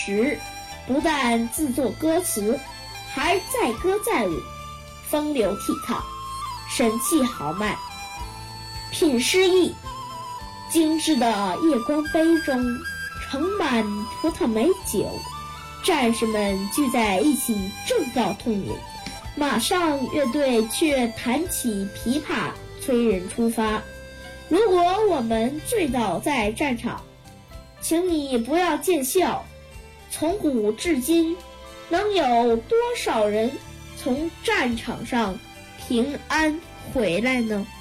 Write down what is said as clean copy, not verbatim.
时，不但自作歌词，还载歌载舞，风流倜傥，神气豪迈。品诗意，精致的夜光杯中盛满葡萄美酒，战士们聚在一起正要痛饮，马上乐队却弹起琵琶催人出发。如果我们醉倒在战场，请你不要见笑，从古至今，能有多少人从战场上平安回来呢？